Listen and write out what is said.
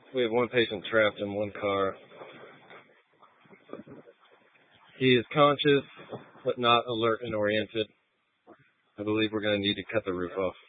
We have one patient trapped in one car. He is conscious, but not alert and oriented. I believe we're going to need to cut the roof off.